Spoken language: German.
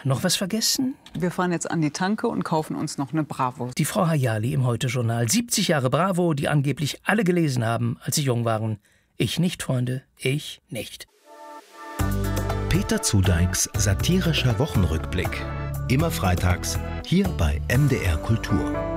noch was vergessen? Wir fahren jetzt an die Tanke und kaufen uns noch eine Bravo. Die Frau Hayali im Heute-Journal. 70 Jahre Bravo, die angeblich alle gelesen haben, als sie jung waren. Ich nicht, Freunde, ich nicht. Peter Zudeiks satirischer Wochenrückblick. Immer freitags hier bei MDR Kultur.